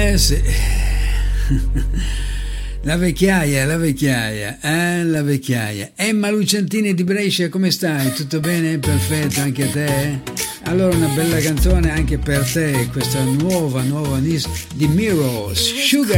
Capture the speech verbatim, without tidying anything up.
Eh sì. La vecchiaia, la vecchiaia, eh, la vecchiaia. Emma Lucentini di Brescia, come stai? Tutto bene? Perfetto, anche a te? Allora una bella canzone anche per te, questa nuova, nuova di Mirrors, Sugar.